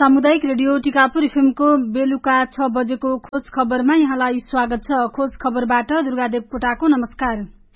सामुदायिक रेडियो टिकापुर एफएमको बेलुका 6 बजेको खोज खबरमा यहाँलाई स्वागत छ। खोज खबरबाट दुर्गादेव कोटाको नमस्कार।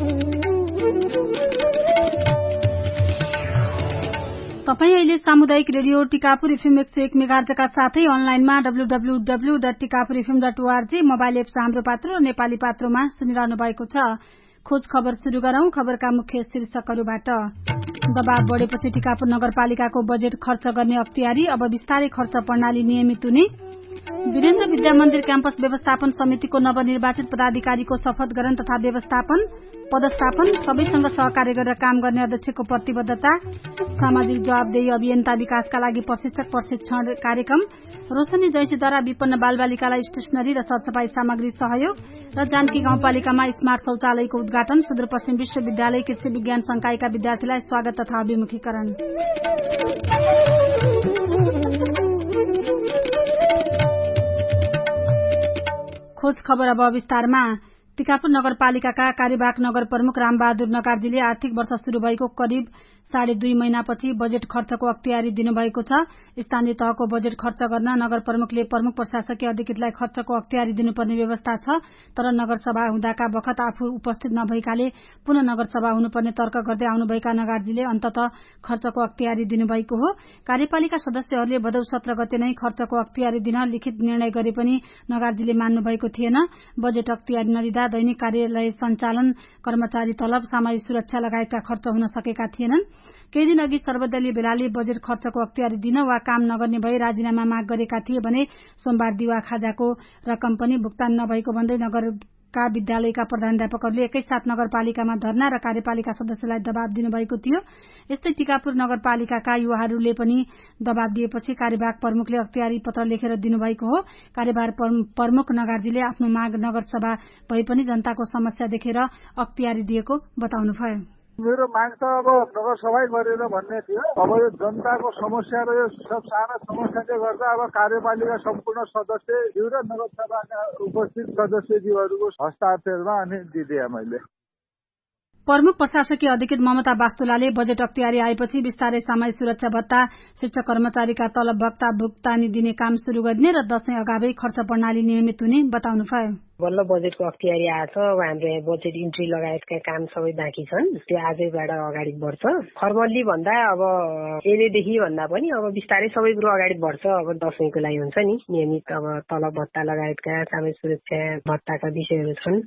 तपाई अहिले सामुदायिक रेडियो टिकापुर एफएम 101 मेगाहर्जका साथै अनलाइनमा www.tikapurfm.org मोबाइल एप्स हाम्रो पात्र र नेपाली पात्रोमा सुनिरहनु भएको छ। खोज खबर शुरू गरौं। खबरका मुख्य शीर्षकहरूबाट। दबाव बढेपछि टिकापुर नगरपालिकाको बजेट खर्च गर्ने अख्तियारी, अब विस्तारै खर्च प्रणाली नियमित हुने। वीरेन्द्र विद्या मन्दिर क्याम्पस व्यवस्थापन समितिको नवनिर्वाचित पदाधिकारीको शपथ ग्रहण तथा पदस्थापन, सबैसँग सहकार्य गरेर काम गर्ने अध्यक्षको प्रतिबद्धता। सामाजिक जवाबदेही अभियन्ता विकासका लागि प्रशिक्षण कार्यक्रम। रोशनी जैसीद्वारा विपन्न बालबालिकालाई स्टेशनरी र सरसफाई सामग्री सहयोग। र जानकी गाउँपालिकामा स्मार्ट शौचालयको उद्घाटन। सुदूरपश्चिम विश्वविद्यालय कृषि विज्ञान संकायका विद्यार्थीलाई स्वागत तथा अभिमुखीकरण। खोज खबर अब विस्तारमा। टिकापुर नगरपालिकाका कार्यवाहक नगर प्रमुख रामबहादुर नगार्जीले आर्थिक वर्ष शुरू भएको करिब 2.5 महिनापछि बजेट खर्चको अख्तियारी दिनुभएको छ। स्थानीय तहको बजेट खर्च गर्न नगर प्रमुखले प्रमुख प्रशासकीय अधिकृतलाई खर्चको अख्तियारी दिनुपर्ने व्यवस्था छ। तर नगरसभा हुँदाका बखत आफू उपस्थित नभएकाले पुनः नगरसभा हुनुपर्ने तर्क गर्दै आउनुभएका नगार्जीले अन्ततः खर्चको अख्तियारी दिनुभएको हो। कार्यपालिका सदस्यहरूले भदौ 17 गते नै खर्चको अख्तियारी दिन लिखित निर्णय गरे पनि नगार्जीले मान्नु भएको थिएन। बजेट अख्तियारी नदिँदा दैनिक कार्यालय सञ्चालन, कर्मचारी तलब, सामाजिक सुरक्षा लगायतका खर्च हुन सकेका थिएनन्। केही दिन अघि सर्वदलीय भेलाले बजेट खर्चको अख्तियारी दिन वा काम नगर्ने भए राजीनामा माग गरेका थिए भने सोमबार दिवा खाजाको रकम पनि भुक्तान नभएको भन्दै नगरका विद्यालयका प्रधानाध्यापकहरूले एकैसाथ नगरपालिकामा धरना र कार्यपालिका सदस्यलाई दबाव दिनुभएको थियो। यस्तै टिकापुर नगरपालिकाका युवाहरूले पनि दबाव दिएपछि कार्यवाहक प्रमुखले अख्तियारी पत्र लेखेर दिनुभएको हो। कार्यवाहक प्रमुख नगार्जीले आफ्नो माग नगरसभा भए पनि जनताको समस्या देखेर अख्तियारी दिएको बताउनुभयो। मेरो माग त अब नगरसभै गरेर भन्ने थियो। अब यो जनताको समस्या र यो सब साना समस्याले गर्दा अब कार्यपालिका सम्पूर्ण सदस्यज्यू र नगरसभाका उपस्थित सदस्यज्यूहरूको हस्ताक्षरमा अनि दिदिए मैले। प्रमुख प्रशासकीय अधिकृत ममता वास्तुलाले बजेट अख्तियारी आएपछि विस्तारै सामाजिक सुरक्षा भत्ता, शिक्षक कर्मचारीका तलब भत्ता भुक्तानी दिने काम शुरू गर्ने र दशैं अगावै खर्च प्रणाली नियमित हुने बताउनुभयो। बल्ल बजेटको अख्तियारी आएछ। अब हाम्रो यहाँ बजेट इन्ट्री लगायतका काम सबै बाँकी छन्। त्यो आजैबाट अगाडि बढ्छ। फर्मल्ली भन्दा अब एलेदेखि भन्दा पनि अब बिस्तारै सबै कुरो अगाडि बढ्छ। अब दशैंको लागि हुन्छ नि नियमित अब तलब भत्ता लगायतका सामाजिक सुरक्षा भत्ताका विषयहरू छन्।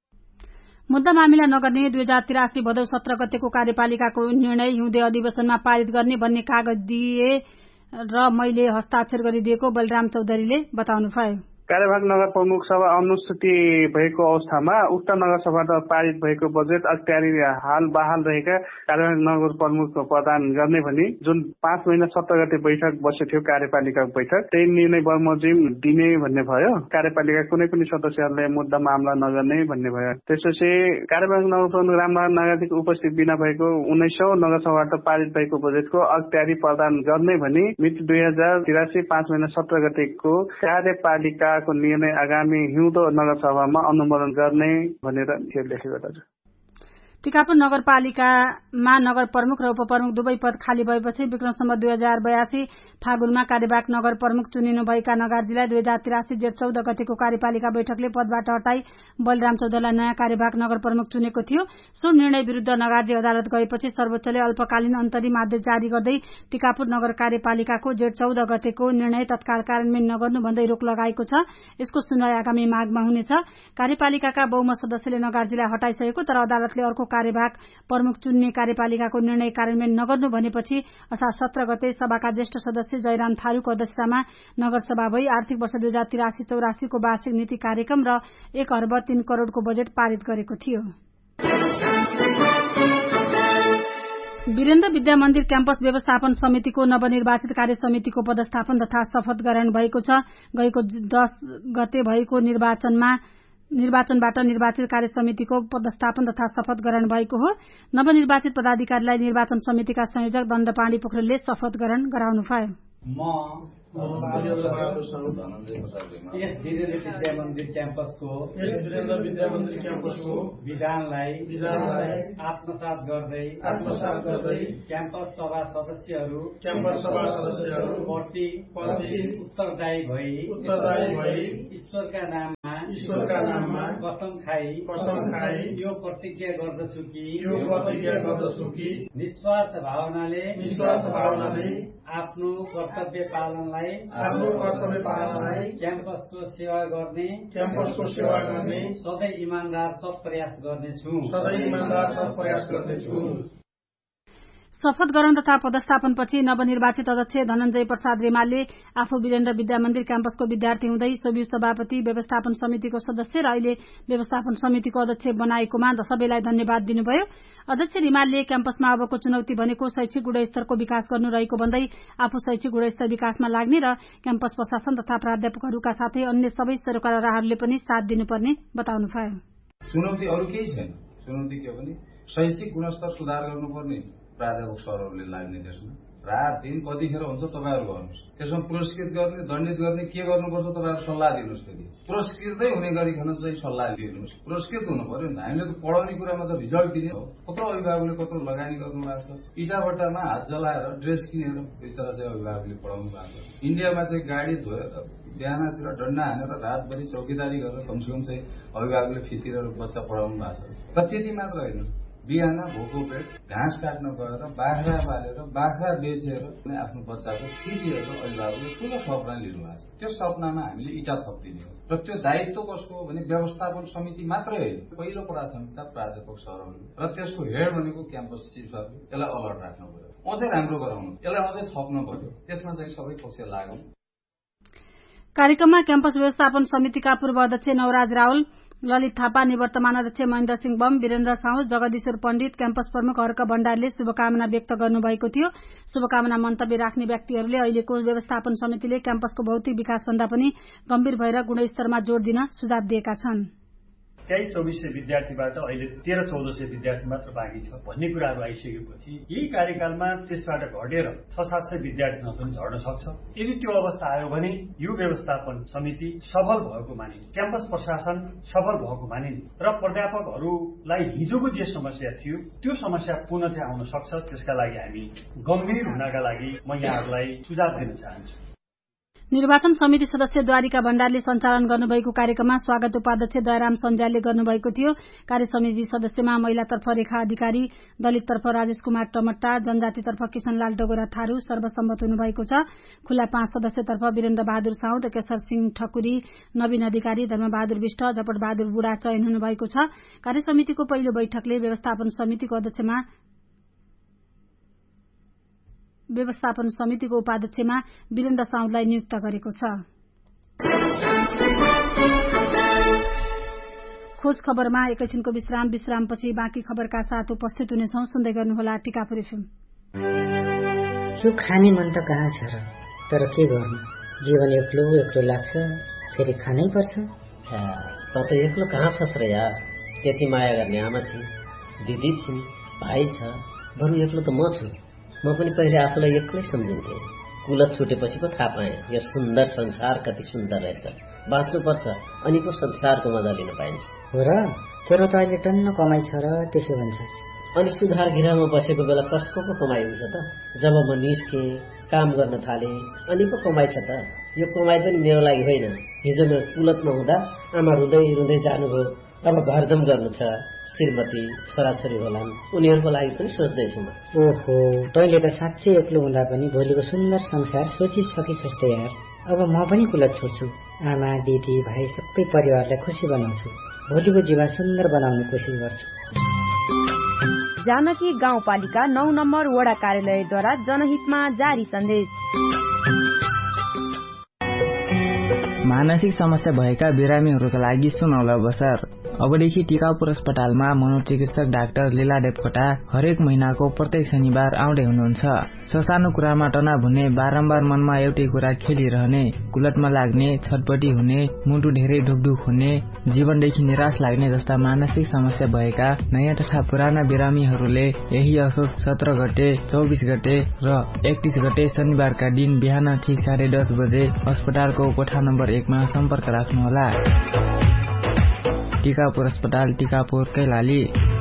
मुद्दा मामिला नगर्ने 2083 भदौ 17 गतेको कार्यपालिकाको निर्णय हिउँदे अधिवेशनमा पारित गर्ने भन्ने कागज दिए र मैले हस्ताक्षर गरिदिएको बलराम चौधरीले बताउनुभयो। कार्यवाहक नगर प्रमुख सभा अनुसूची भएको अवस्थामा उक्त नगरसभाबाट पारित भएको बजेट अख्तियारी हाल बहाल रहेका कार्यवाहक नगर प्रमुख प्रदान गर्ने भनी जुन 5 महिना 17 गते बैठक बसेको थियो कार्यपालिकाको बैठक, त्यही निर्णय बमोजिम दिने भन्ने भयो। कार्यपालिका कुनै पनि सदस्यहरूले मुद्दा मामला नगर्ने भन्ने भयो। त्यसपछि कार्यवाहक नगर प्रमुख रामबहादुर नगार्जीको उपस्थित बिना भएको 1900 नगरसभाबाट पारित भएको बजेटको अख्तियारी प्रदान गर्ने भनी मिति 2083 5 महिना 17 गतेको कार्यपालिका को निर्णय आगामी हिउँदो नगरसभामा अनुमोदन गर्ने भनेर लेखेको छ। टिकापुर नगरपालिकामा नगर प्रमुख र उपप्रमुख दुवै पद खाली भएपछि विक्रमसम्म 2082 फागुनमा कार्यवाहक नगर प्रमुख चुनिनुभएका नगार्जीलाई 2083 जेठ 14 गतेको कार्यपालिका बैठकले पदबाट हटाई बलराम चौधरीलाई नयाँ कार्यवाहक नगर प्रमुख चुनेको थियो। सो निर्णय विरुद्ध नगार्जी अदालत गएपछि सर्वोच्चले अल्पकालीन अन्तरिम आदेश जारी गर्दै टिकापुर नगर कार्यपालिकाको जेठ 14 गतेको निर्णय तत्काल कार्यान्वयन नगर्नु भन्दै रोक लगाएको छ। यसको सुनवाई आगामी माघमा हुनेछ। कार्यपालिकाका बहुमत सदस्यले नगार्जीलाई हटाइसकेको तर अदालतले अर्को कार्यवाहक प्रमुख चुन्ने कार्यपालिकाको निर्णय कार्यान्वयन नगर्नु भनेपछि असार 17 गते सभाका ज्येष्ठ सदस्य जयराम थारूको अध्यक्षतामा नगरसभा भई आर्थिक वर्ष 2083-84 को वार्षिक नीति कार्यक्रम र 1 अर्ब 3 करोड़को बजेट पारित गरेको थियो। वीरेन्द्र विद्या मन्दिर क्याम्पस व्यवस्थापन समितिको नवनिर्वाचित कार्य समितिको पदस्थापन तथा शपथ ग्रहण भएको छ। गएको 10 गते भएको निर्वाचनबाट निर्वाचित कार्य समितिको पदस्थापन तथा शपथ ग्रहण भएको हो। नवनिर्वाचित पदाधिकारीलाई निर्वाचन समितिका संयोजक दण्डपाणी पोखरेलले शपथ ग्रहण गराउनुभयो। यस वीरेन्द्र विद्या मन्दिर क्याम्पसको विधानलाई आत्मसात गर्दै क्याम्पस सभा सदस्यहरू प्रति उत्तरदायी भई ईश्वरका नाममा कसम खाई यो प्रतिज्ञा गर्दछु कि निस्वार्थ भावनाले आफ्नो कर्तव्य पालनलाई क्याम्पसको सेवा गर्ने सधैँ इमानदार सत् प्रयास गर्नेछु। शपथ ग्रहण तथा पदस्थापनपछि नवनिर्वाचित अध्यक्ष धनञ्जय प्रसाद रिमालले आफू वीरेन्द्र विद्या मन्दिर क्याम्पसको विद्यार्थी हुँदै सोभि सभापति व्यवस्थापन समितिको सदस्य र अहिले व्यवस्थापन समितिको अध्यक्ष बनाएकोमा सबैलाई धन्यवाद दिनुभयो। अध्यक्ष रिमालले क्याम्पसमा अबको चुनौती भनेको शैक्षिक गुणस्तरको विकास गर्नु रहेको भन्दै आफू शैक्षिक गुणस्तर विकासमा लाग्ने र क्याम्पस प्रशासन तथा प्राध्यापकहरूका साथै अन्य सबै सरकारहरूले पनि साथ दिनुपर्ने बताउनुभयो। चुनौती अरू केही छैन, चुनौती के भने शैक्षिक गुणस्तर सुधार गर्नुपर्ने प्राध्यापक सरहरूले लाग्ने त्यसमा रात दिन कतिखेर हुन्छ तपाईँहरू गर्नुहोस्। त्यसमा पुरस्कृत गर्ने दण्डित गर्ने के गर्नुपर्छ तपाईँहरू सल्लाह दिनुहोस्। फेरि पुरस्कृतै हुने गरिकन चाहिँ सल्लाह दिनुहोस्। पुरस्कृत हुनु पर्यो नि, हामीले त पढाउने कुरामा त रिजल्ट दिने हो। कत्रो अभिभावकले कत्रो लगानी गर्नु भएको छ, इटाभट्टामा हात जलाएर ड्रेस किनेर बिचरा चाहिँ अभिभावकले पढाउनु भएको छ। इन्डियामा चाहिँ गाडी धोएर बिहानतिर डन्डा हानेर रातभरि चौकीदारी गरेर कमसेकम चाहिँ अभिभावकले फितिर बच्चा पढाउनु भएको छ। र त्यति मात्र होइन, बिहान भोको पेट घाँस काट्न गएर बाख्रा पालेर बाख्रा बेचेर आफ्नो बच्चाको फी दिएर अभिभावकले ठूलो सपना लिनु भएको छ। त्यो सपनामा हामीले इटा थपिदिने हो र त्यो दायित्व कसको हो भने व्यवस्थापन समिति मात्रै होइन, पहिलो प्राथमिकता प्राध्यापक सरहरूले र त्यसको हेड भनेको क्याम्पस चिफहरूले यसलाई अलर्ट राख्नु पर्यो, अझै राम्रो गराउनु, यसलाई अझै थप्नु पर्यो। त्यसमा चाहिँ सबै पक्ष लागौं। कार्यक्रममा क्याम्पस व्यवस्थापन समितिका पूर्व अध्यक्ष नवराज रावल, ललित थापा, निवर्तमान अध्यक्ष महेन्द्र सिंह बम, वीरेन्द्र साउ, जगदीश्वर पण्डित, क्याम्पस प्रमुख हर्क भण्डारीले शुभकामना व्यक्त गर्नुभएको थियो। शुभकामना मन्तव्य राख्ने व्यक्तिहरूले अहिलेको व्यवस्थापन समितिले क्याम्पसको भौतिक विकासभन्दा पनि गम्भीर भएर गुणस्तरमा जोड़ दिन सुझाव दिएका छन्। त्यही 2400 विद्यार्थीबाट अहिले 13-1400 विद्यार्थी मात्र बाँकी छ भन्ने कुराहरू आइसकेपछि यही कार्यकालमा त्यसबाट घटेर 600-700 विद्यार्थीमा पनि झर्न सक्छ। यदि त्यो अवस्था आयो भने यो व्यवस्थापन समिति सफल भएको मानिने, क्याम्पस प्रशासन सफल भएको मानिने र प्राध्यापकहरूलाई हिजोको जे समस्या थियो त्यो समस्या पुनः चाहिँ आउन सक्छ। त्यसका लागि हामी गम्भीर हुनका लागि म यहाँहरूलाई सुझाव दिन चाहन्छु। निर्वाचन समिति सदस्य द्वारिका भण्डारले सञ्चालन गर्नुभएको कार्यक्रममा स्वागत उपाध्यक्ष दयाराम सञ्जालले गर्नुभएको थियो। कार्य समिति सदस्यमा महिलातर्फ रेखा अधिकारी, दलिततर्फ राजेश कुमार टमट्टा, जनजातितर्फ किशनलाल डगोरा थारू सर्वसम्मत हुनुभएको छ। खुला 5 सदस्यतर्फ वीरेन्द्र बहादुर साउद, केशर सिंह ठकुरी, नवीन अधिकारी, धर्मबहादुर विष्ट, झपट बहादुर बुढा चयन हुनुभएको छ। कार्य समितिको पहिलो बैठकले व्यवस्थापन समितिको उपाध्यक्षमा वीरेन्द्र साउदलाई नियुक्त गरेको छ। खोज खबरमा एकैछिनको विश्रामपछि बाँकी खबरका साथ उपस्थित हुनेछौं। सुन्दै गर्नुहोला टिकापुर एफएम। यो खाने मन त कहाँ छ र, तर के गर्नु, जीवन एक्लो लाग्छ, फेरि खानै पर्छ। त एक्लो कहाँ छस् र यार, त्यति माया गर्ने आमा छिन्, दिदी छिन्, भाइ छ, बरु एक्लो त म छु। म पनि पहिले आफूलाई एक्लै सम्झिन्थे, कुलत छुटेपछि पो थाहा पाएँ यो सुन्दर संसार कति सुन्दर रहेछ। बाँच्नुपर्छ अनि पो संसारको मजा लिन पाइन्छ। हो र, तेरो त अहिले टन्न कमाइ छ र त्यसो भन्छस्। अनि सुधार घिरामा बसेको बेला कस्तो पो कमाइ हुन्छ त। जब म निस्केँ, काम गर्न थालेँ, अनि पो कमाइ छ त। यो कमाइ पनि मेरो लागि होइन। हिजो म कुलतमा हुँदा आमा रुँदै रुँदै जानुभयो, अब घरजम गर्नु छ, श्रीमती छोराछोरी होलान्, उनीहरूको लागि पनि सोच्दैछु म। ओहो, तैँले त साँच्चै एक्लो हुँदा पनि भोलिको सुन्दर संसार सोचिसकिस् त यार। अब म पनि कुलत छोड्छु, आमा दिदी भाइ सबै परिवारलाई खुसी बनाउँछु, भोलिको जीवन सुन्दर बनाउने कोसिस गर्छु। जानकी गाउँपालिका 9 नम्बर वडा कार्यालयद्वारा जनहितमा जारी सन्देश। मानसिक समस्या भएका बिरामीहरूका लागि सुनौला बजार अबदेखि टिकापुर अस्पतालमा मनोचिकित्सक डाक्टर लीला देवकोटा हरेक महिनाको प्रत्येक शनिबार आउँदै हुनुहुन्छ। ससानो कुरामा तनाव हुने, बारम्बार मनमा एउटै कुरा खेलिरहने, कुलतमा लाग्ने, छटपटी हुने, मुटु धेरै ढुकढुक हुने, जीवनदेखि निराश लाग्ने जस्ता मानसिक समस्या भएका नयाँ तथा पुराना बिरामीहरूले यही असोज 17 गते, 24 गते र 31 गते शनिबारका दिन बिहान ठीक 10:30 बजे अस्पतालको कोठा नम्बर 1 मा सम्पर्क राख्नुहोला। टिकापुर अस्पताल, टिकापुर, कैलाली।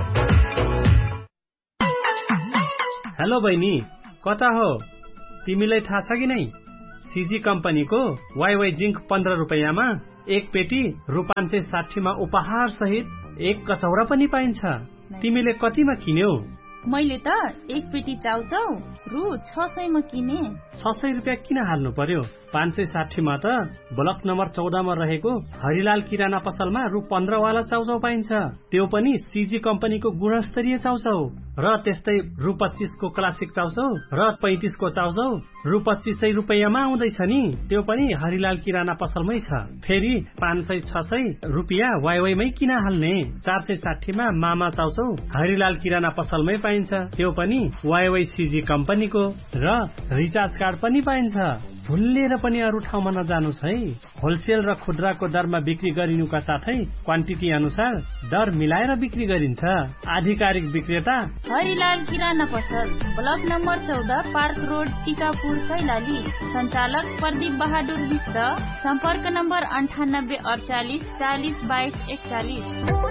हेलो बहिनी, कता हो? तिमीलाई थाहा छ कि नै? सीजी कम्पनीको वाइवाई जिंक 15 रुपैयाँमा 1 पेटी रु 560 मा उपहार सहित 1 कचौरा पनि पाइन्छ। तिमीले कतिमा किन्यौ? मैले त 1 पेटी चाउचाउ रु 600 मा किने। 600 रुपियाँ किन हाल्नु पर्यो? 560 मा त ब्लक नम्बर 14 मा रहेको हरिलाल किराना पसलमा रु 15 वाला चाउचाउ पाइन्छ। त्यो पनि सीजी कम्पनीको गुणस्तरीय चाउचाउ। र त्यस्तै रु 25 को क्लासिक चाउचाउ र 35 को चाउचाउ रु 2500 रुपैयाँमा आउँदैछ नि। त्यो पनि हरिलाल किराना पसलमै छ। फेरि 500-600 रुपियाँ वाइवाईमै किन हाल्ने? 460 मा मामा चाउचाउ हरिलाल किराना पसलमै पाइन्छ। त्यो पनि वाइवाई सीजी कम्पनीको। र रिचार्ज कार्ड पनि पाइन्छ। भुलेर पनि अरू ठाउँमा नजानुस् है। होलसेल र खुद्राको दरमा बिक्री गरिनुका साथै क्वान्टिटी अनुसार दर मिलाएर बिक्री गरिन्छ। आधिकारिक विक्रेता हरिलाल किराना पसल, block number 14, park road, Tikapur, Kailali. सञ्चालक प्रदीप बहादुर विष्ट। सम्पर्क नम्बर 98 48 40 22 41।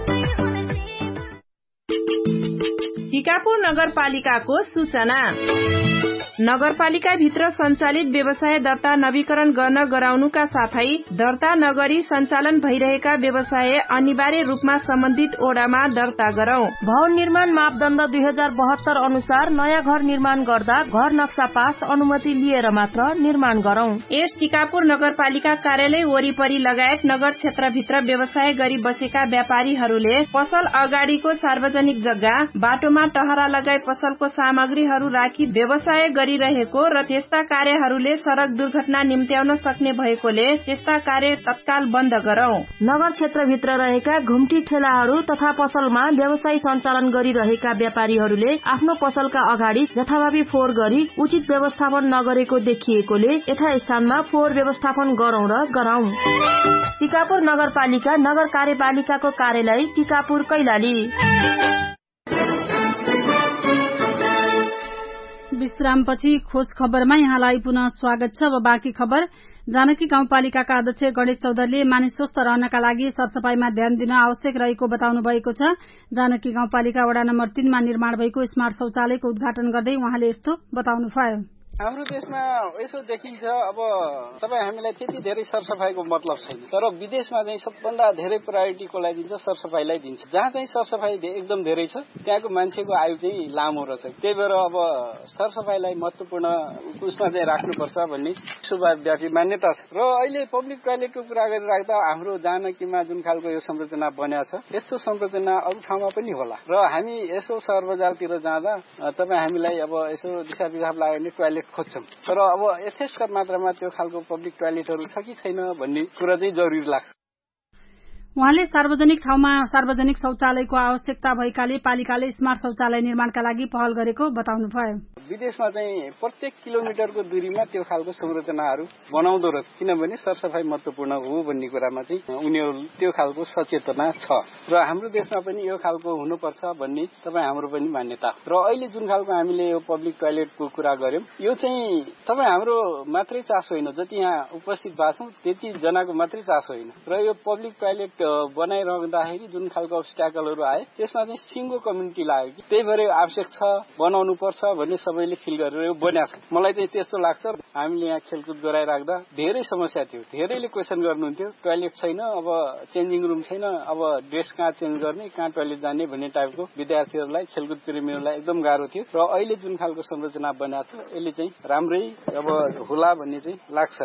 टिकापुर नगरपालिकाको सूचना। नगरपालिका भित्र सञ्चालित व्यवसाय दर्ता नवीकरण गर्न गराउनुका साथै दर्ता नगरी सञ्चालन भइरहेका व्यवसाय अनिवार्य रूपमा सम्बन्धित ओडामा दर्ता गरौं। भवन निर्माण मापदण्ड 2072 अनुसार नयाँ घर निर्माण गर्दा घर नक्सा पास अनुमति लिएर मात्र निर्माण गरौं। यस टिकापुर नगरपालिका कार्यालय वरिपरि लगायत नगर क्षेत्रभित्र व्यवसाय गरी बसेका व्यापारीहरूले पसल अगाडिको सार्वजनिक जग्गा, बाटोमा टहरा लगाई पसलको सामग्रीहरू राखी व्यवसाय गरिरहेको र त्यस्ता कार्यहरूले सड़क दुर्घटना निम्त्याउन सक्ने भएकोले त्यस्ता कार्य तत्काल बन्द गरौं। नगर क्षेत्रभित्र रहेका घुम्टी ठेलाहरू तथा पसलमा व्यवसाय सञ्चालन गरिरहेका व्यापारीहरूले आफ्नो पसलका अगाडि यथाभावी फोहोर गरी उचित व्यवस्थापन नगरेको देखिएकोले यथास्थानमा फोहोर व्यवस्थापन गरौं र गराउँ। टिकापुर नगरपालिका नगर कार्यपालिकाको कार्यालय, टिकापुर, कैलाली। विश्रामपछि खोज खबरमा यहाँलाई पुनः स्वागत छ। अब बाँकी खबर। जानकी गाउँपालिकाका अध्यक्ष गणेश चौधरीले मानिस स्वस्थ रहनका लागि सरसफाईमा ध्यान दिन आवश्यक रहेको बताउनु भएको छ। जानकी गाउँपालिका वडा नम्बर 3 मा निर्माण भएको स्मार्ट शौचालयको उद्घाटन गर्दै उहाँले यस्तो बताउनुभयो। हाम्रो देशमा यसो देखिन्छ, अब तपाईँ हामीलाई त्यति धेरै सरसफाईको मतलब छैन, तर विदेशमा चाहिँ सबभन्दा धेरै प्रायोरिटी कसलाई दिन्छ? सरसफाईलाई दिन्छ। जहाँ चाहिँ सरसफाई एकदम धेरै छ त्यहाँको मान्छेको आयु चाहिँ लामो रहेछ। त्यही भएर अब सरसफाईलाई महत्वपूर्ण उसमा चाहिँ राख्नुपर्छ भन्ने शुभव्यापी मान्यता छ। र अहिले पब्लिक टोयलेटको कुरा गरिराख्दा हाम्रो जानकीमा जुन खालको यो संरचना बनेको छ, यस्तो संरचना अरू ठाउँमा पनि होला। र हामी यसो सहर बजारतिर जाँदा तपाईँ हामीलाई अब यसो दिशा पिसाब लाग्ने टोयलेट खोज्छौं, तर अब यथेष्ट मात्रामा त्यो खालको पब्लिक टोयलेटहरू छ कि छैन भन्ने कुरा चाहिँ जरुरी लाग्छ। उहाँले सार्वजनिक ठाउँमा सार्वजनिक शौचालयको आवश्यकता भएकाले पालिकाले स्मार्ट शौचालय निर्माणका लागि पहल गरेको बताउनुभयो। विदेशमा चाहिँ प्रत्येक किलोमिटरको दूरीमा त्यो खालको संरचनाहरू बनाउँदो रहेछ, किनभने सरसफाई महत्वपूर्ण हो भन्ने कुरामा चाहिँ उनीहरू त्यो खालको सचेतना छ। र हाम्रो देशमा पनि यो खालको हुनुपर्छ भन्ने तपाईँ हाम्रो पनि मान्यता हो। र अहिले जुन खालको हामीले यो पब्लिक टोयलेटको कुरा गर्यौं, यो चाहिँ तपाईँ हाम्रो मात्रै चासो होइन, जति यहाँ उपस्थित भएको छौं त्यति जनाको मात्रै चासो होइन। र यो पब्लिक टोयलेट बनाइरहँदाखेरि जुन खालको अब्स्ट्याकलहरू आए त्यसमा चाहिँ सिङ्गो कम्युनिटी लाग्यो कि त्यही भएर आवश्यक छ, बनाउनु पर्छ भन्ने सबैले फिल गरेर यो बन्या छ। मलाई चाहिँ त्यस्तो लाग्छ। हामीले यहाँ खेलकुद गराइराख्दा धेरै समस्या थियो, धेरैले क्वेसन गर्नुहुन्थ्यो, टोयलेट छैन, अब चेन्जिङ रुम छैन, अब ड्रेस कहाँ चेन्ज गर्ने, कहाँ टोयलेट जाने भन्ने टाइपको विद्यार्थीहरूलाई, खेलकुद प्रेमीहरूलाई एकदम गाह्रो थियो। र अहिले जुन खालको संरचना बनेको छ यसले चाहिँ राम्रै अब होला भन्ने चाहिँ लाग्छ।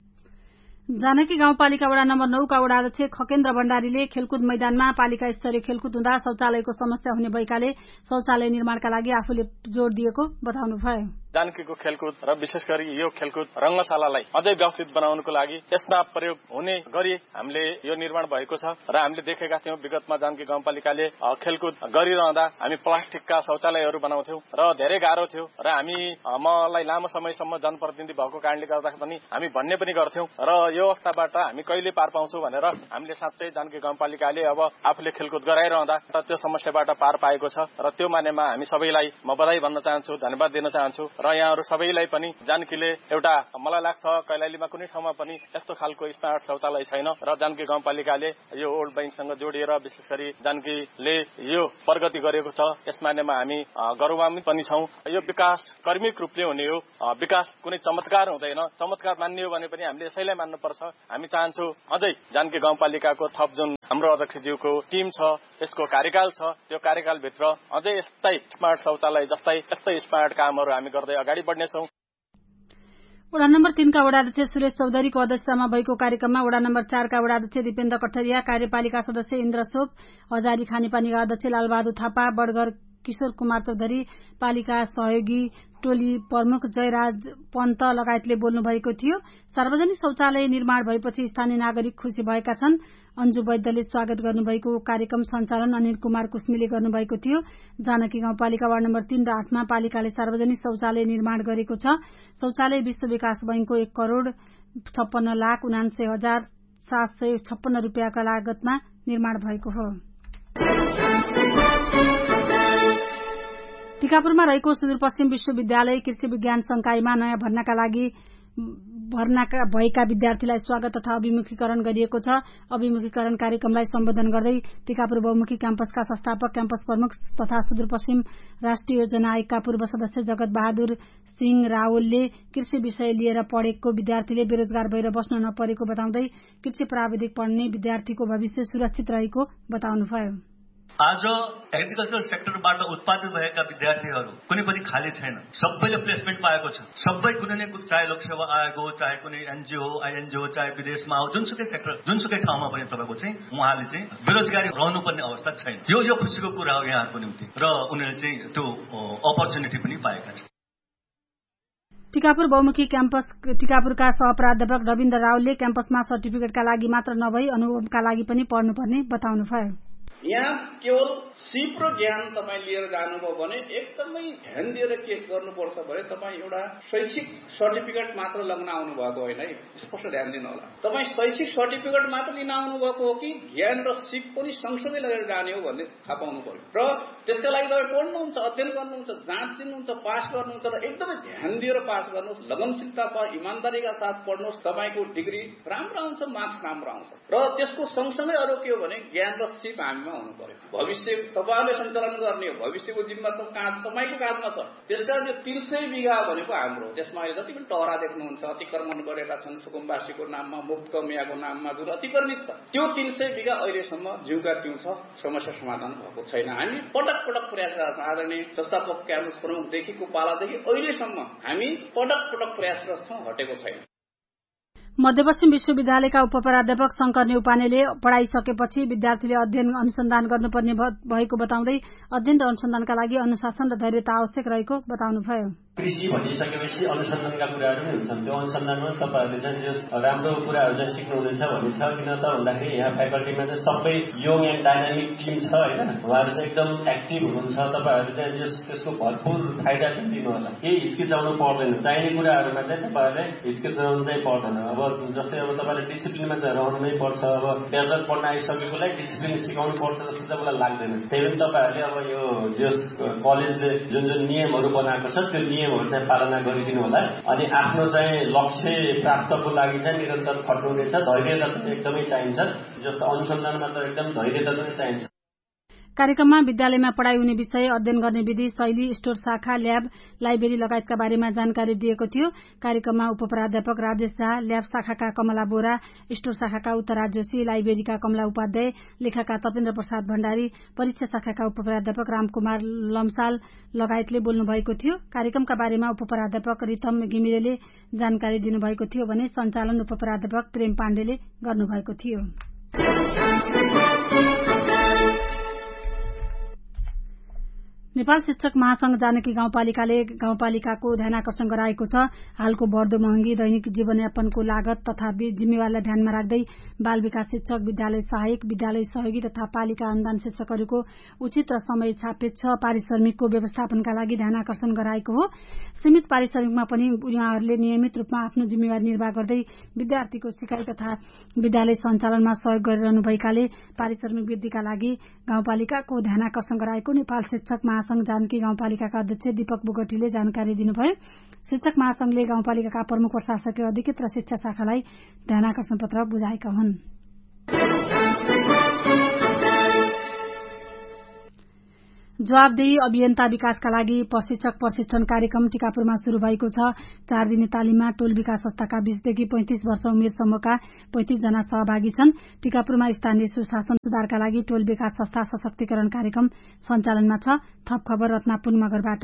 जानकी गाउँपालिका वडा नम्बर 9 का वडा अध्यक्ष खकेन्द्र भण्डारीले खेलकुद मैदानमा पालिका स्तरीय खेलकुद हुँदा शौचालयको समस्या हुने भएकाले शौचालय निर्माणका लागि आफूले जोड़ दिएको बताउनुभयो। जानकीको खेलकुद र विशेष गरी यो खेलकुद रंगशालालाई अझै व्यवस्थित बनाउनको लागि यसमा प्रयोग हुने गरी हामीले यो निर्माण भएको छ र हामीले देखेका थियौं विगतमा जानकी गाउँपालिकाले खेलकुद गरिरहँदा हामी प्लास्टिकका शौचालयहरू बनाउँथ्यौं र धेरै गाह्रो थियो र मलाई लामो समयसम्म जनप्रतिनिधि भएको कारणले गर्दा पनि हामी भन्ने पनि गर्थ्यौं र यो अवस्थाबाट हामी कहिले पार पाउँछौं भनेर हामीले साँच्चै जानकी गाउँपालिकाले अब आफूले खेलकुद गराइरहँदा त्यो समस्याबाट पार पाएको छ र त्यो मानेमा हामी सबैलाई म बधाई भन्न चाहन्छु, धन्यवाद दिन चाहन्छु र यहाँहरू सबैलाई पनि जानकीले एउटा मलाई लाग्छ कैलालीमा कुनै ठाउँमा पनि यस्तो खालको स्मार्ट शौचालय छैन र जानकी गाउँपालिकाले यो ओल्ड बैंकसँग जोडिएर विशेष गरी जानकीले यो प्रगति गरेको छ। यस मानेमा हामी गौरवान्वित पनि छौं। यो विकास कर्मिक रूपले हुने हो, विकास कुनै चमत्कार हुँदैन। चमत्कार मान्ने हो भने पनि हामीले यसैलाई मान्नुपर्छ। हामी चाहन्छौं अझै जानकी गाउँपालिकाको थप जुन हाम्रो अध्यक्षज्यूको टिम छ, यसको कार्यकाल छ, त्यो कार्यकालभित्र अझै यस्तै स्मार्ट शौचालय जस्तै यस्तै स्मार्ट कामहरू हामी गर्दै अगाडि बढ्नेछौं। वडा नम्बर 3 का वडाध्यक्ष सुरेश चौधरीको अध्यक्षतामा भएको कार्यक्रममा वडा नम्बर 4 का वडाध्यक्ष दिपेन्द्र कठरिया, कार्यपालिका सदस्य इन्द्रशोभ, हजारी खानेपानीका अध्यक्ष लालबहादुर थापा, बडगर किशोर कुमार चौधरी, पालिका सहयोगी टोली प्रमुख जयराज पन्त लगायतले बोल्नु भएको थियो। सार्वजनिक शौचालय निर्माण भएपछि स्थानीय नागरिक खुशी भएका छन्। अन्जु वैद्यले स्वागत गर्नुभएको कार्यक्रम सञ्चालन अनिल कुमार कुस्मीले गर्नुभएको थियो। जानकी गाउँपालिका वार्ड नम्बर 3 र 8 मा पालिकाले सार्वजनिक शौचालय निर्माण गरेको छ। शौचालय विश्व विकास बैंकको 1,56,59,756 रुपियाँका लागतमा निर्माण भएको हो। टिकापुरमा रहेको सुदूरपश्चिम विश्वविद्यालय कृषि विज्ञान संकायमा नयाँ भर्ना भएका विद्यार्थीलाई स्वागत तथा अभिमुखीकरण गरिएको छ। अभिमुखीकरण कार्यक्रमलाई सम्बोधन गर्दै टिकापुर बहुमुखी क्याम्पसका संस्थापक, क्याम्पस प्रमुख तथा सुदूरपश्चिम राष्ट्रिय योजना आयोगका पूर्व सदस्य जगत बहादुर सिंह रावलले कृषि विषय लिएर पढेको विद्यार्थीले बेरोजगार भएर बस्न नपरेको बताउँदै कृषि प्राविधिक पढ्ने विद्यार्थीको भविष्य सुरक्षित रहेको बताउनुभयो। आज एग्रिकल्चर सेक्टरबाट उत्पादन भएका विद्यार्थीहरू कुनै पनि खाली छैन। सबैले प्लेसमेन्ट पाएको छ। सबै कुनै न कुनै, चाहे लोकसेवा आयोग हो, चाहे कुनै एनजिओ हो, आइएनजिओ हो, चाहे विदेशमा हो, जुनसुकै सेक्टर, जुनसुकै ठाउँमा पनि तपाईँको चाहिँ उहाँले चाहिँ बेरोजगारी रहनुपर्ने अवस्था छैन। यो खुसीको कुरा हो यहाँहरूको निम्ति र उनीहरूले चाहिँ त्यो अपर्च्युनिटी पनि पाएका छन्। टिकापुर बहुमुखी क्याम्पस टिकापुरका सहप्राध्यापक रविन्द्र रावलले क्याम्पसमा सर्टिफिकेटका लागि मात्र नभई अनुभवका लागि पनि पढ्नुपर्ने बताउनुभयो। यहाँ केवल सिप र ज्ञान तपाईँ लिएर जानुभयो भने एकदमै ध्यान दिएर के गर्नुपर्छ भने तपाईँ एउटा शैक्षिक सर्टिफिकेट मात्र लग्न आउनु भएको होइन है, स्पष्ट ध्यान दिनु होला। तपाईँ शैक्षिक सर्टिफिकेट मात्र लिन आउनु भएको हो कि ज्ञान र सिप पनि सँगसँगै लगेर जाने हो भन्ने थाहा पाउनु पर्यो। र त्यसका लागि तपाईँ पढ्नुहुन्छ, अध्ययन गर्नुहुन्छ, जाँच दिनुहुन्छ, पास गर्नुहुन्छ र एकदमै ध्यान दिएर पास गर्नुहोस्, लगनशीलता इमान्दारीका साथ पढ्नुहोस्। तपाईँको डिग्री राम्रो आउँछ, मार्क्स राम्रो आउँछ। र त्यसको सँगसँगै अरू के हो भने ज्ञान र सिप हामी हुनु पर्यो। भविष्य तपाईँले सञ्चालन गर्ने हो, भविष्यको जिम्मा तपाईँको काँधमा छ। त्यसकारण यो 300 बिघा भनेको हाम्रो, त्यसमा अहिले जति पनि टहरा देख्नुहुन्छ अतिक्रमण गरेका छन् सुकुम्बासीको नाममा, मुक्त मियाको नाममा जुन अतिक्रमित छ, त्यो 300 बिघा अहिलेसम्म जिउका तिउ छ, समस्या समाधान भएको छैन। हामी पटक प्रयास गरेका छौँ। आदरणीय संस्थापक क्याम्पस प्रमुखदेखिको पालादेखि अहिलेसम्म हामी पटक प्रयासरत छौँ, हटेको छैन। मध्यपश्चिम विश्वविद्यालयका उपप्राध्यापक शंकर नेउपानेले पढ़ाइसकेपछि विद्यार्थीले अध्ययन अनुसन्धान गर्नुपर्ने भएको बताउँदै अध्ययन र अनुसन्धानका लागि अनुशासन र धैर्यता आवश्यक रहेको बताउनुभयो। कृषि भनिसकेपछि अनुसन्धानका कुराहरू नै हुन्छन्। त्यो अनुसन्धानमा तपाईँहरूले चाहिँ राम्रो कुराहरू चाहिँ सिक्नुहुनेछ भन्ने छ। किन त भन्दाखेरि यहाँ फ्याकल्टीमा चाहिँ सबै यङ एन्ड डाइनामिक टिम छ होइन, उहाँहरू चाहिँ एकदम एक्टिभ हुनुहुन्छ। तपाईँहरूले चाहिँ त्यसको भरपूर फाइदा लिनु होला। केही हिचकिचाउनु पर्दैन। चाहिने कुराहरूमा चाहिँ तपाईँहरूले हिचकिचाउनु चाहिँ पर्दैन। अब जस्तै अब तपाईँले डिसिप्लिनमा चाहिँ रहनु नै पर्छ। अब ब्याचलर पढ्न आइसकेकोलाई डिसिप्लिन सिकाउनु पर्छ जस्तो चाहिँ मलाई लाग्दैन। त्यही पनि तपाईँहरूले अब यो कलेजले जुन नियमहरू बनाएको छ त्यो नियमहरू चाहिँ पालना गरिदिनु होला। अनि आफ्नो चाहिँ लक्ष्य प्राप्तको लागि चाहिँ निरन्तर खट्नुहुनेछ। धैर्यता चाहिँ एकदमै चाहिन्छ। जस्तो अनुसन्धानमा त एकदम धैर्यता पनि चाहिन्छ। कार्यक्रममा विद्यालयमा पढ़ाइ हुने विषय, अध्ययन गर्ने विधि, शैली, स्टोर शाखा, ल्याब, लाइब्रेरी लगायतका बारेमा जानकारी दिएको थियो। कार्यक्रममा उपप्राध्यापक राजेश झा, ल्याब शाखाका कमला बोरा, स्टोर शाखाका उत्तरा जोशी, लाइब्रेरीका कमला उपाध्याय, लेखाका तपेन्द्र प्रसाद भण्डारी, परीक्षा शाखाका उपप्राध्यापक रामकुमार लम्साल लगायतले बोल्नु भएको थियो। कार्यक्रमका बारेमा उपप्राध्यापक रितम घिमिरेले जानकारी दिनुभएको थियो भने सञ्चालन उपप्राध्यापक प्रेम पाण्डेले गर्नुभएको थियो। नेपाल शिक्षक महासंघ जानकी गाउँपालिकाले गाउँपालिकाको ध्यानाकर्षण गराएको छ। हालको बढ्दो महँगी, दैनिक जीवनयापनको लागत तथा जिम्मेवारीलाई ध्यानमा राख्दै बाल विकास शिक्षक, विद्यालय सहायक, विद्यालय सहयोगी तथा पालिका अनुदान शिक्षकहरूको उचित र समय सापेक्ष पारिश्रमिकको व्यवस्थापनका लागि ध्यानाकर्षण गराएको हो। सीमित पारिश्रमिकमा पनि उहाँहरूले नियमित रूपमा आफ्नो जिम्मेवारी निर्वाह गर्दै विद्यार्थीको सिकाइ तथा विद्यालय सञ्चालनमा सहयोग गरिरहनु भएकाले पारिश्रमिक वृद्धिका लागि गाउँपालिकाको ध्यानाकर्षण गराएको नेपाल शिक्षक महासंघ जानकी गाउँपालिकाका अध्यक्ष दीपक बोगटीले जानकारी दिनुभयो। शिक्षक महासंघले गाउँपालिकाका प्रमुख प्रशासकीय अधिकृत र शिक्षा शाखालाई ध्यानाकर्षण पत्र बुझाएका हुन्। जवाबदेही अभियन्ता विकासका लागि प्रशिक्षक प्रशिक्षण कार्यक्रम टिकापुरमा शुरू भएको छ। 4 दिने तालिममा टोल विकास संस्थाका 20 देखि 35 वर्ष उमेरसम्मका 35 जना सहभागी छन्। टिकापुरमा स्थानीय सुशासन सुधारका लागि टोल विकास संस्था सशक्तिकरण कार्यक्रम सञ्चालनमा छ। थप खबर रत्नापुर मगरबाट।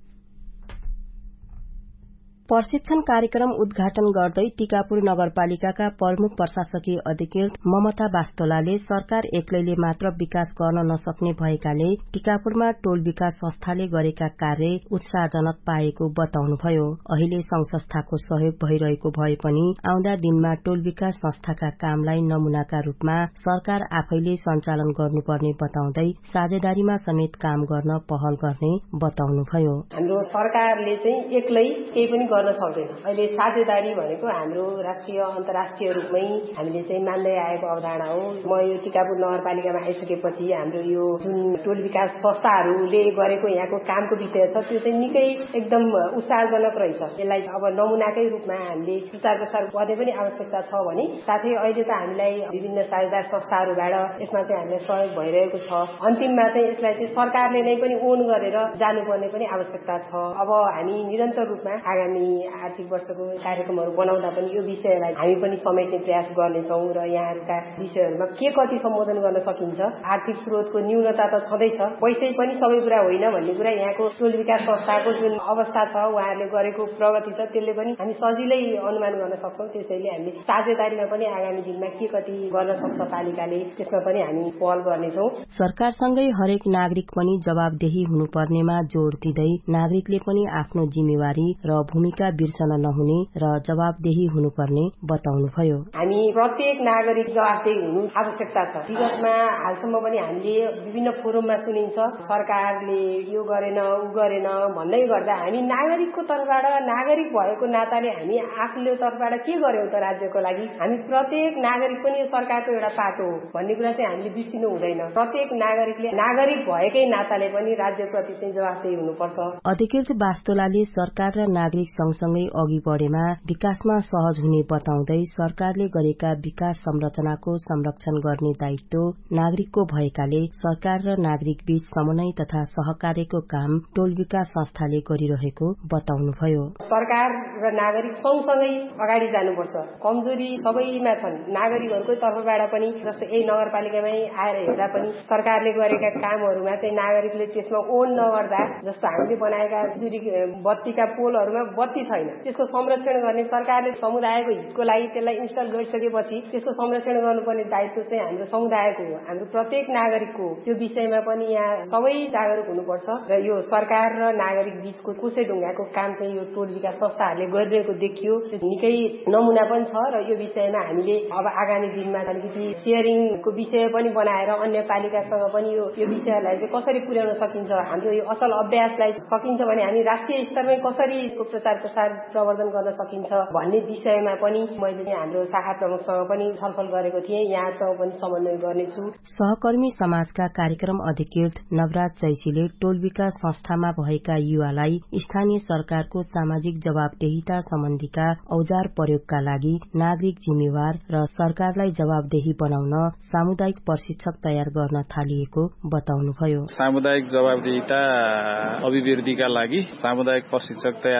प्रशिक्षण कार्यक्रम उद्घाटन गर्दै टीकापुर नगरपालिकाका प्रमुख प्रशासकीय अधिकृत ममता बास्तोलाले सरकार एक्लैले मात्र विकास गर्न नसक्ने भएकाले टीकापुरमा टोल विकास संस्थाले गरेका कार्य उत्साहजनक पाएको बताउनुभयो। अहिले संघ संस्थाको सहयोग भइरहेको भए पनि आउँदा दिनमा टोल विकास संस्थाका कामलाई नमूनाका रूपमा सरकार आफैले सञ्चालन गर्नुपर्ने बताउँदै साझेदारीमा समेत काम गर्न पहल गर्ने बताउनुभयो। हाम्रो सरकारले चाहिँ एक्लै केही पनि गर्न सक्दैन। अहिले साझेदारी भनेको हाम्रो राष्ट्रिय अन्तर्राष्ट्रिय रूपमै हामीले चाहिँ मान्दै आएको अवधारणा हो। म यो टीकापुर नगरपालिकामा आइसकेपछि हाम्रो यो जुन टोल विकास संस्थाहरूले गरेको यहाँको कामको विषय छ त्यो चाहिँ निकै एकदम उत्साहजनक रहेछ। यसलाई अब नमुनाकै रूपमा हामीले प्रचार प्रसार गर्ने पनि आवश्यकता छ भने साथै अहिले त हामीलाई विभिन्न साझेदार संस्थाहरूबाट यसमा चाहिँ हामीलाई सहयोग भइरहेको छ। अन्तिममा चाहिँ यसलाई चाहिँ सरकारले नै पनि ओन गरेर जानुपर्ने पनि आवश्यकता छ। अब हामी निरन्तर रूपमा आगामी आर्थिक वर्षको कार्यक्रमहरू बनाउँदा पनि यो विषयलाई हामी पनि समेट्ने प्रयास गर्नेछौँ र यहाँहरूका विषयहरूमा के कति सम्बोधन गर्न सकिन्छ। आर्थिक स्रोतको न्यूनता त छँदैछ, पैसै पनि सबै कुरा होइन भन्ने कुरा यहाँको टोल विकास संस्थाको जुन अवस्था छ, उहाँहरूले गरेको प्रगति छ, त्यसले पनि हामी सजिलै अनुमान गर्न सक्छौँ। त्यसैले हामीले साझेदारीमा पनि आगामी दिनमा के कति गर्न सक्छ पालिकाले त्यसमा पनि हामी पहल गर्नेछौँ। सरकारसँगै हरेक नागरिक पनि जवाबदेही हुनुपर्नेमा जोड़ दिँदै नागरिकले पनि आफ्नो जिम्मेवारी र भूमिका बिर्सन नहुने र जवाबदेही हुनुपर्ने बताउनुभयो। हामी प्रत्येक नागरिक जवाबदेही हुनु आवश्यकता छ। विगतमा हालसम्म पनि हामीले विभिन्न फोरममा सुनिन्छ सरकारले यो गरेन उ गरेन भन्दै गर्दा हामी नागरिकको तर्फबाट नागरिक भएको नाताले हामी आफ्नो तर्फबाट के गर्यौं त राज्यको लागि। हामी प्रत्येक नागरिक पनि यो सरकारको एउटा पाटो हो भन्ने कुरा चाहिँ हामीले बिर्सिनु हुँदैन। प्रत्येक नागरिकले नागरिक भएकै नाताले पनि राज्यप्रति चाहिँ जवाबदेही हुनुपर्छ। अधिकृत बास्तोलाले सरकार र नागरिक सँगसँगै अघि बढेमा विकासमा सहज हुने बताउँदै सरकारले गरेका विकास संरचनाको संरक्षण गर्ने दायित्व नागरिकको भएकाले सरकार र नागरिक बीच समन्वय तथा सहकार्यको काम टोल विकास संस्थाले गरिरहेको बताउनुभयो। सरकार र नागरिक सँगसँगै अगाडि जानुपर्छ। कमजोरी सबैमा छन्, नागरिकहरूकै तर्फबाट पनि। जस्तै यही नगरपालिकामै आएर हेर्दा पनि सरकारले गरेका कामहरूमा चाहिँ नागरिकले त्यसमा ओन नगर्दा, जस्तो हामीले बनाएका जुरी बत्तीका पोलहरूमा बत्ती छैन, त्यसको संरक्षण गर्ने सरकारले समुदायको हितको लागि त्यसलाई इन्स्टल गरिसकेपछि त्यसको संरक्षण गर्नुपर्ने दायित्व चाहिँ हाम्रो समुदायको हो, हाम्रो प्रत्येक नागरिकको हो। त्यो विषयमा पनि यहाँ सबै जागरुक हुनुपर्छ र यो सरकार र नागरिक बीचको कुसे ढुङ्गाको काम चाहिँ यो टोल विकास संस्थाहरूले गरिरहेको देखियो। निकै नमुना पनि छ र यो विषयमा हामीले अब आगामी दिनमा अलिकति सेयरिङको विषय पनि बनाएर अन्य पालिकासँग पनि यो विषयलाई चाहिँ कसरी पुर्याउन सकिन्छ, हाम्रो यो असल अभ्यासलाई सकिन्छ भने हामी राष्ट्रिय स्तरमै कसरी यसको प्रचार प्रसार प्रवर्धन गर्न सकिन्छ भन्ने विषयमा पनि मैले हाम्रो शाखा प्रमुखसँग पनि छलफल गरेको थिएँ। यहाँसँग पनि समन्वय गर्नेछु। सहकर्मी समाजका कार्यक्रम अधिकृत नवराज चैसीले टोल विकास संस्थामा भएका युवालाई स्थानीय सरकारको सामाजिक जवाबदेहिता सम्बन्धीका औजार प्रयोगका लागि नागरिक जिम्मेवार र सरकारलाई जवाबदेही बनाउन सामुदायिक प्रशिक्षक तयार गर्न थालिएको बताउनुभयो। सामुदायिक जवाबदेहिता अभिवृद्धिका लागि सामुदायिक प्रशिक्षक तयार गर्ने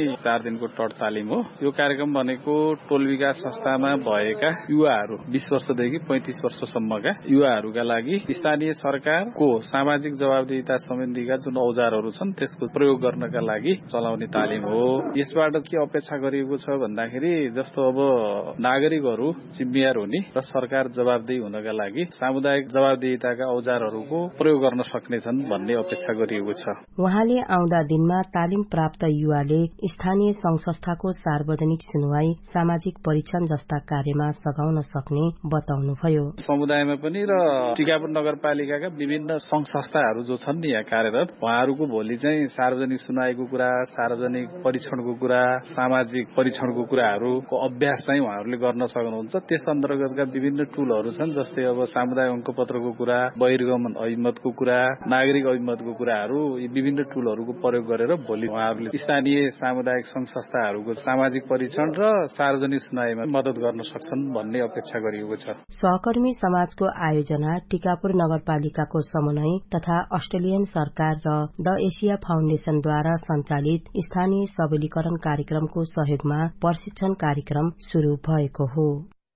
4 दिनको टट तालिम हो। यो कार्यक्रम भनेको टोल विकास संस्थामा भएका युवाहरू 20 वर्षदेखि 35 वर्षसम्मका युवाहरूका लागि स्थानीय सरकारको सामाजिक जवाबदेहिता सम्बन्धीका जुन औजारहरू छन् त्यसको प्रयोग गर्नका लागि चलाउने तालिम हो। यसबाट के अपेक्षा गरिएको छ भन्दाखेरि जस्तो अब नागरिकहरू जिम्मेवार हुने र सरकार जवाबदेही हुनका लागि सामुदायिक जवाबदेहिताका औजारहरूको प्रयोग गर्न सक्नेछन् भन्ने अपेक्षा गरिएको छ। उहाँले आउँदा दिनमा तालिम प्राप्त युवाले स्थानीय संघ संस्थाको सार्वजनिक सुनवाई, सामाजिक परीक्षण जस्ता कार्यमा सघाउन सक्ने बताउनुभयो। समुदायमा पनि र टिकापुर नगरपालिकाका विभिन्न संघ संस्थाहरू जो छन् नि यहाँ कार्यरत, उहाँहरूको भोलि चाहिँ सार्वजनिक सुनवाईको कुरा, सार्वजनिक परीक्षणको कुरा, सामाजिक परीक्षणको कुराहरूको अभ्यास चाहिँ उहाँहरूले गर्न सक्नुहुन्छ। त्यस अन्तर्गतका विभिन्न टुलहरू छन्, जस्तै अब सामुदायिक अंकपत्रको कुरा, बहिर्गमन अभिमतको कुरा, नागरिक अभिमतको कुराहरू, यी विभिन्न टुलहरूको प्रयोग गरेर भोलि उहाँहरूले स्थानीय सामुदायिक संघ संस्थाहरूको सामाजिक परीक्षण र सार्वजनिक सुनवाईमा मद्दत गर्न सक्छन् भन्ने अपेक्षा गरिएको छ। सहकर्मी समाजको आयोजना, टिकापुर नगरपालिकाको समन्वय तथा अस्ट्रेलियन सरकार र द एसिया फाउन्डेशनद्वारा सञ्चालित स्थानीय सबलीकरण कार्यक्रमको सहयोगमा प्रशिक्षण कार्यक्रम शुरू भएको हो।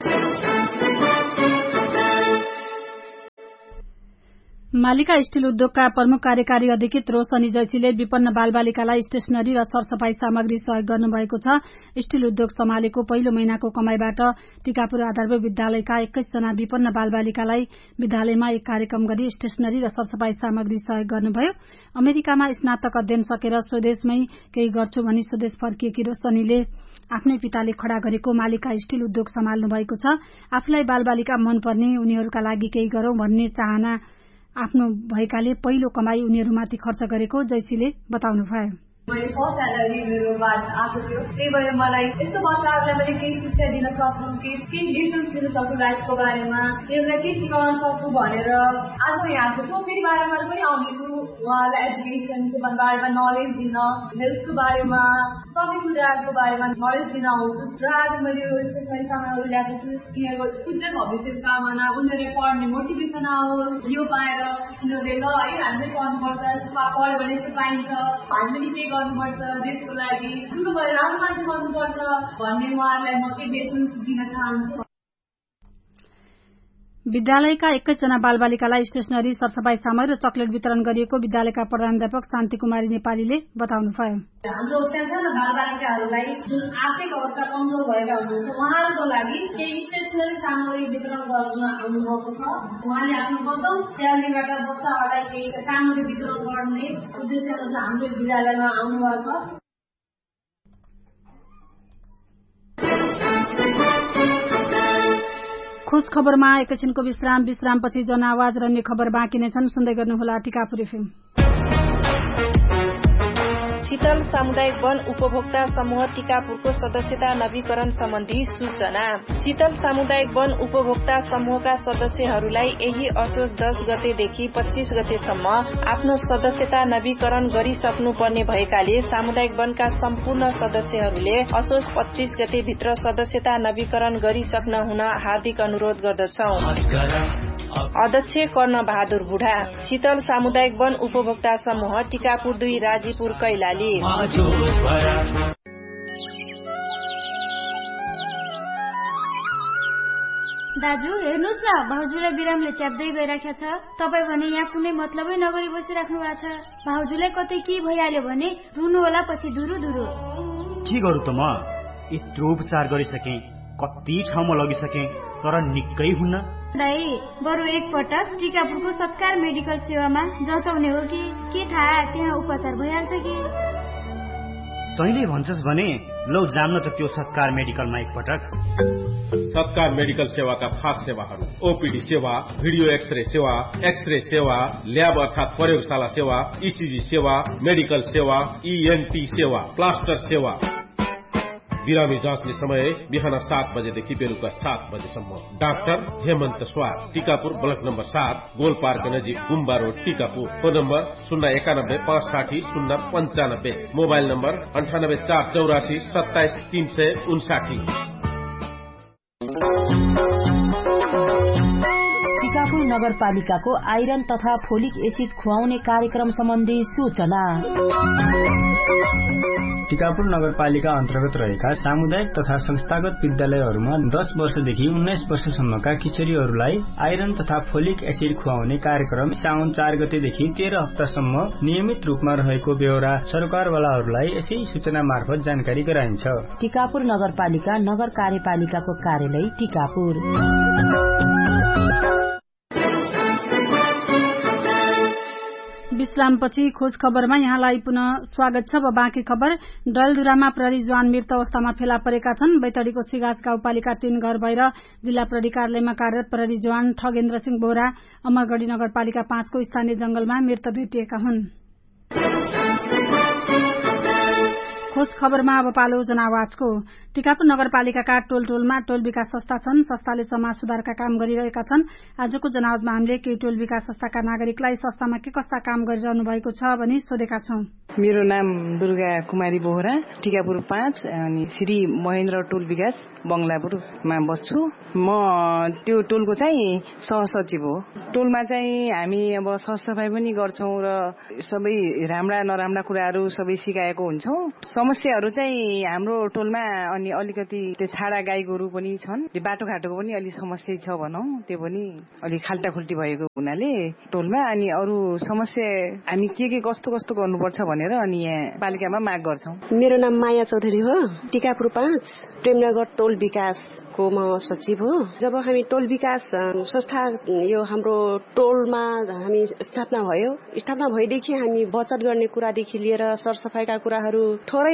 मालिका स्टील उद्योगका प्रमुख कार्यकारी अधिकृत रोशनी जैसीले विपन्न बालबालिकालाई स्टेशनरी र सरसफाई सामग्री सहयोग गर्नुभएको छ। स्टील उद्योग सम्हालेको पहिलो महिनाको कमाईबाट टिकापुर आधारभूत विद्यालयका 21 जना विपन्न बालबालिकालाई विद्यालयमा एक कार्यक्रम गरी स्टेशनरी र सरसफाई सामग्री सहयोग गर्नुभयो। अमेरिकामा स्नातक अध्ययन सकेर स्वदेशमै केही गर्छु भनी स्वदेश फर्किएकी रोशनीले आफ्नै पिताले खड़ा गरेको मालिका स्टील उद्योग सम्हाल्नु भएको छ। आफूलाई बालबालिका मनपर्ने, उनीहरूका लागि केही गरौं भन्ने चाहना आफ्नो भएकाले पहिलो कमाई उनीहरूमाथि खर्च गरेको जैसीले बताउनुभयो। मैले फर्स्ट स्यालेरी मेरो बाट आएको थियो, त्यही भएर मलाई यस्तो बच्चाहरूलाई मैले केही शिक्षा दिन सक्छु, केही डिटेल्स दिन सक्छु लाइफको बारेमा, यसलाई के सिकाउन सक्छु भनेर आज यहाँ आएको छु। फेरि बारेमा पनि आउनेछु, उहाँलाई एजुकेसनको बारेमा नलेज दिन, हेल्थको बारेमा, सबै कुराको बारेमा नलेज दिन आउँछु। र आज मैले यो स्टेसनरी सामानहरू ल्याएको छु, यिनीहरूको उज्जवल भविष्यको कामना, उनीहरूले पढ्ने मोटिभेसन आओस्, यो पाएर उनीहरूले ल है हामीले पढ्नुपर्छ, पढ्यो भने यस्तो पाइन्छ, हामीले के गर्नुपर्छ देशको लागि, ठुलो भएर राम्रो मान्छे गर्नुपर्छ भन्ने उहाँहरूलाई मोटिभेसन दिन चाहन्छु। विद्यालयका 21 जना बालबालिकालाई स्टेशनरी, सरसफाई सामग्री र चकलेट वितरण गरिएको विद्यालयका प्रधानाध्यापक शान्ति कुमारी नेपालीले बताउनुभयो। हाम्रो साना बालबालिकाहरूलाई जुन आर्थिक अवस्था कमजोर भएका हुनुहुन्छ उहाँहरूको लागि केही स्टेशनरी सामग्री वितरण गर्न आउनुभएको छ। उहाँले आफ्नो प्रथम स्यालेरीबाट बच्चाहरूलाई केही सामग्री वितरण गर्ने उद्देश्यमा चाहिँ हाम्रो विद्यालयमा आउनुभएको छ। खुश खबरमा एकैछिनको विश्रामपछि जनआवाज र अन्य खबर बाँकी नै छन्। सुन्दै गर्नुहोला टिकापुर एफएम। शीतल सामुदायिक वन उपभोक्ता समूह टिकापुरको सदस्यता नवीकरण सम्बन्धी सूचना। शीतल सामुदायिक वन उपभोक्ता समूहका सदस्यहरूलाई यही असोज 10 गतेदेखि 25 गतेसम्म आफ्नो सदस्यता नवीकरण गरिसक्नु पर्ने भएकाले सामुदायिक वनका सम्पूर्ण सदस्यहरूले असोज 25 गते भित्र सदस्यता नवीकरण गरिसक्न हुन हार्दिक अनुरोध गर्दछौं। अध्यक्ष कर्ण बहादुर बुढा, शीतल सामुदायिक वन उपभोक्ता समूह टिकापुर 2 राजीपुर कैलाली। दाजु हेर्नुहोस् न, भाउजूलाई बिरामले च्याप्दै गइराखेको छ। तपाईँ भने यहाँ कुनै मतलबै नगरी बसिराख्नु भएको छ। भाउजूलाई कतै के भइहाल्यो भने रुनु होला पछि धुरु धुरु। के गरौँ त म, यत्रो उपचार गरिसके, कति ठाउँमा लगिसके तर निकै हुन्न। दाई बरु एकपटक टिकापुरको सत्कार मेडिकल सेवामा जचाउने हो कि के थाहा, त्यहाँ उपचार भइहाल्छ कि। तैँले भन्छस् भने लौ जान्न त त्यो सत्कार मेडिकलमा एकपटक। सत्कार मेडिकल सेवाका खास सेवाहरू: ओपीडी सेवा, भिडियो एक्सरे सेवा, एक्सरे सेवा, ल्याब अर्थात प्रयोगशाला सेवा, ईसीजी सेवा, मेडिकल सेवा, ईएनटी सेवा, प्लास्टर सेवा। बिरामी जाँच्ने समय बिहान 7 बजेदेखि बेलुका 7 बजेसम्म। डाक्टर हेमन्त स्वार, Tikapur block number 7, goal park नजिक गुम्बा road, Tikapur. Phone number 091 560 095, mobile number 98 484 27 359। Tikapur नगरपालिकाको आइरन तथा फोलिक एसिड खुवाउने कार्यक्रम सम्बन्धी सूचना। टिकापुर नगरपालिका अन्तर्गत रहेका सामुदायिक तथा संस्थागत विद्यालयहरूमा 10 वर्षदेखि 19 वर्षसम्मका किशोरीहरूलाई आइरन तथा फोलिक एसिड खुवाउने कार्यक्रम साउन 4 गतेदेखि 13 हप्तासम्म नियमित रूपमा रहेको बेहोरा सरकारवालाहरूलाई यसै सूचना मार्फत जानकारी गराइन्छ। टिकापुर नगरपालिका नगर कार्यपालिकाको कार्यालय टिकापुर। विश्रामपछि खोज खबरमा यहाँलाई पुनः स्वागत छ। बाँकी खबर। डलधुरामा प्रहरी जवान मृत अवस्थामा फेला परेका छन्। बैतडीको सिगास गाउँपालिका 3 घर भएर जिल्ला प्रहरी कार्यालयमा कार्यरत प्रहरी जवान ठगेन्द्र सिंह बोहरा अमरगढ़ी नगरपालिका 5 को स्थानीय जंगलमा मृत भेटिएका हुन्। खोज खबरमा अब पालो जनावाजको। टिकापुर नगरपालिकाका टोलमा टोल विकास संस्था छन्। संस्थाले समाज सुधारका काम गरिरहेका छन्। आजको जनावाजमा हामीले केही टोल विकास संस्थाका नागरिकलाई संस्थामा के कस्ता काम गरिरहनु भएको छ भनी सोधेका छौं। मेरो नाम दुर्गा कुमारी बोहरा, टिकापुर 5 अनि श्री महेन्द्र टोल विकास बंगलापुरमा बस्छु। म त्यो टोलको चाहिँ सहसचिव हो। टोलमा चाहिँ हामी अब सरसफाई पनि गर्छौं र सबै राम्रा नराम्रा कुराहरू सबै सिकाएको हुन्छौं। समस्याहरू चाहिँ हाम्रो टोलमा अनि अलिकति त्यो छाडा गाई गोरु पनि छन्। त्यो बाटोघाटोको पनि अलि समस्या छ भनौं। त्यो पनि अलि खाल्टाखुल्टी भएको हुनाले टोलमा अनि अरू समस्या हामी के कस्तो गर्नुपर्छ भनेर अनि यहाँ पालिकामा माग गर्छौं। मेरो नाम माया चौधरी हो। टिकापुर 5 प्रेमनगर टोल विकास को म सचिव हो। जब हामी टोल विकास संस्था यो हाम्रो टोलमा हामी स्थापना भएदेखि हामी बचत गर्ने कुरादेखि लिएर सरसफाईका कुराहरू थोरै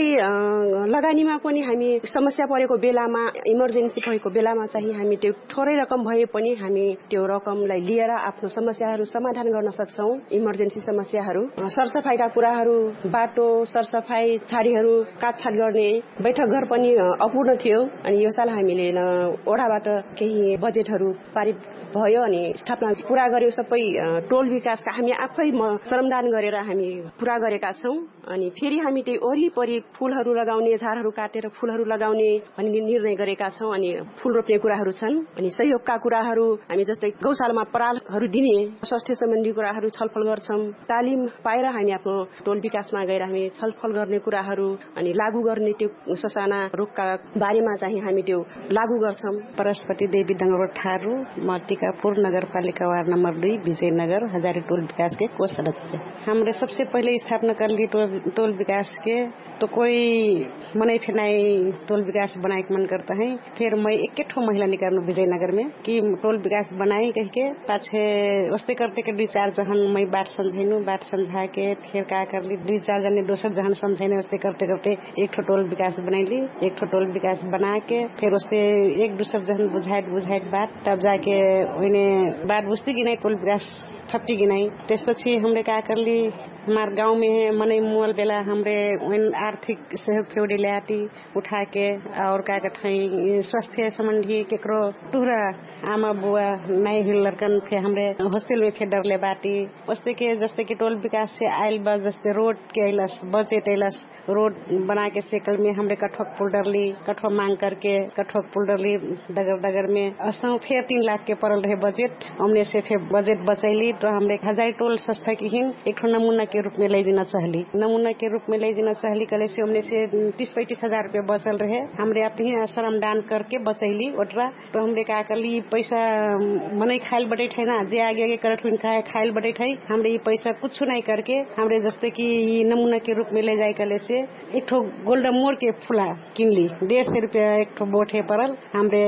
लगानीमा पनि हामी समस्या परेको बेलामा इमर्जेन्सी भएको बेलामा चाहिँ हामी त्यो थोरै रकम भए पनि हामी त्यो रकमलाई लिएर आफ्नो समस्याहरू समाधान गर्न सक्छौं। इमर्जेन्सी समस्याहरू सरसफाईका कुराहरू बाटो सरसफाई छाडीहरू काटछाट गर्ने बैठक घर पनि अपूर्ण थियो अनि यो साल हामीले ओडाबाट केही बजेटहरू पारित भयो अनि स्थापना पूरा गर्यो। सबै टोल विकासका हामी आफै श्रमदान गरेर हामी पूरा गरेका छौं। अनि फेरि हामी त्यही वरिपरि फूलहरू लगाउने झारहरू काटेर फूलहरू लगाउने भन्ने निर्णय गरेका छौं। अनि फूल रोप्ने कुराहरू छन्। अनि सहयोगका कुराहरू हामी जस्तै गौशालामा परालहरू दिने स्वास्थ्य सम्बन्धी कुराहरू छलफल गर्छौं। तालिम पाएर हामी आफ्नो टोल विकासमा गएर हामी छलफल गर्ने कुराहरू अनि लागू गर्ने त्यो ससाना रोगका बारेमा चाहिँ हामी त्यो लागू गर्छौं। परस्पति देवी डंगर ठारू म टिकापुर नगरपालिका वार्ड नंबर 2 विजयनगर हजारी टोल विकास के को सदस्य। हमने सबसे पहले स्थापना कर ली टोल विकास के तो कोई मनाई फिनाई टोल विकास बनाए के मन करता है। फिर मैं एक महिला निकालू विजयनगर में कि टोल विकास बनाई कह के पाछे वस्ते करते के 2-4 जहन मैं बात समझेनू बात समझा के फिर का कर ली 2-4 जने दोसर जहन समझेने वस्ते करते करते एक टोल विकास बनैली। एक टोल विकास बना के फिर उससे एक दूसर जहन बुझाइट बात तब जाके उन्हें बात बुझती कि नहीं टोल विकास थप्टी कि नहीं। त्यसपछि हमले का कर ली हमारे गांव में है मने मुअल बेला हमरे आर्थिक सहयोग फेउडी ल्याती उठा के और का कठाई स्वास्थ्य संबंधी केकरो टुरा आमा बुआ नई हिल लड़कन फिर हमरे हॉस्टल में फिर डरले बाटी वस्ते के जस्ते कि टोल विकास से आयल बा जस्ते रोड के अइलस बजेट अइलस रोड बना के सेकल में हमरे कठोक पुल डरली कठोक मांग करके कठोक पुल डरली डगर में असौ फिर 3 लाख के पड़ल रहे बजेट। हमने से फिर बजेट बचैली तो हमरे हजारी टोल संस्था की हिन एक नमूना के रूप में ले जाना चाहली। नमूना के रूप में ले जाना चाहली कले से हमने से 30-35 हजार रुपए बचल रहे। हमरे अपने श्रम दान करके बचैली ओटरा तो हमरे का करली पैसा मने खाइल बटे थे ना जे आगे करत हुन खाइल बटे थे। हमरे ये पैसा कुछ नहीं करके हमरे जस्ते कि नमूना के रूप में ले जाए कले से एक ठो गोल्डन मोर के फूला किनली 150 रुपया एक ठो बोट है परल। हमरे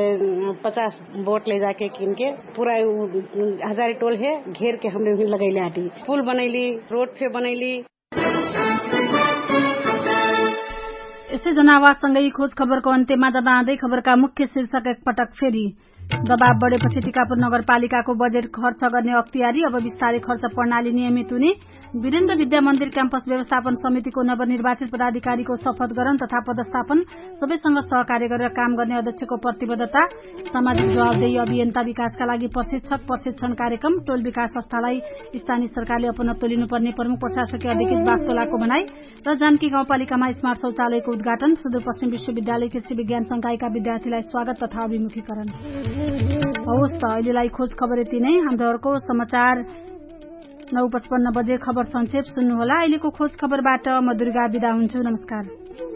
50 बोट ले जाके किन के पूरा हजारी टोल है घेर के हमरे लगैले आटी पुल बनैली रोड पे बनैली। यसै जनावाससँगै खोज खबरको अन्त्यमा जाँदै खबरका मुख्य शीर्षक एकपटक फेरि। दबाव बढेपछि टिकापुर नगरपालिकाको बजेट खर्च गर्ने अख्तियारी अब विस्तारै खर्च प्रणाली नियमित हुने। वीरेन्द्र विद्या मन्दिर क्याम्पस व्यवस्थापन समितिको नवनिर्वाचित पदाधिकारीको शपथ ग्रहण तथा पदस्थापन सबैसँग सहकार्य गरेर काम गर्ने अध्यक्षको प्रतिबद्धता। सामाजिक जवाबदेही अभियन्ता विकासका लागि प्रशिक्षण कार्यक्रम। टोल विकास संस्थालाई स्थानीय सरकारले अपनत्व लिनुपर्ने प्रमुख प्रशासकीय अधिकृत वास्तोलाको भनाई र जानकी गाउँपालिकामा स्मार्ट शौचालयको उद्घाटन। सुदूरपश्चिम विश्वविद्यालय कृषि विज्ञान संकायका विद्यार्थीलाई स्वागत तथा अभिमुखीकरण। हवस् त अहिलेलाई खोज खबर यति नै। हाम्रो अर्को समाचार 9:55 बजे खबर संक्षेप सुन्नुहोला। अहिलेको खोज खबरबाट म दुर्गा बिदा हुन्छु। नमस्कार।